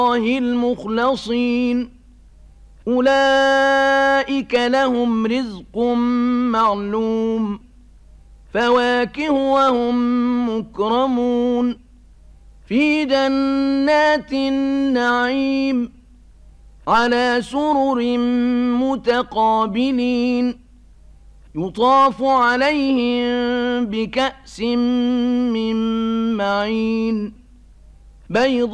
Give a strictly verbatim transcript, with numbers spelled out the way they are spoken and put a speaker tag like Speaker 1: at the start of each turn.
Speaker 1: المخلصين أولئك لهم رزق معلوم فواكه وهم مكرمون في جنات النعيم على سرر متقابلين يطاف عليهم بكأس من معين بيض